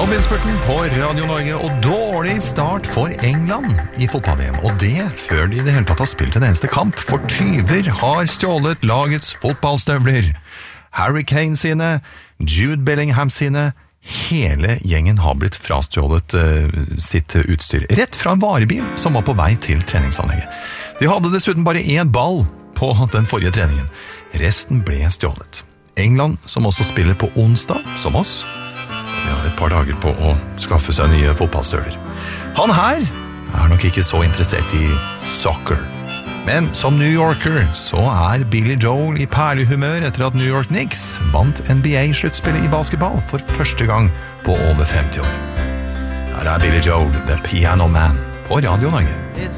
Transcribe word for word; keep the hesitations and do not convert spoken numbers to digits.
Robin-spurten på Radio Norge, og dårlig start for England i fotball-V M. Og det før de i det hele tatt har spilt en eneste kamp, for tyver har stjålet lagets fotballstøvler. Harry Kane sine, Jude Bellingham sine, hele gjengen har blitt frastjålet uh, sitt utstyr. Rett fra en varebil som var på vei til treningsanlegget. De hadde dessuten bare én ball på den forrige treningen. Resten ble stjålet. England, som også spiller på onsdag, som oss, vi har et par dager på å skaffe seg nye fotballstøvler. Han her er nok ikke så interessert i soccer. Men som New Yorker så er Billy Joel i perlehumør etter at New York Knicks vant N B A-sluttspillet i basketball for første gang på over femti år. Her er Billy Joel, The Piano Man, på Radio Norge.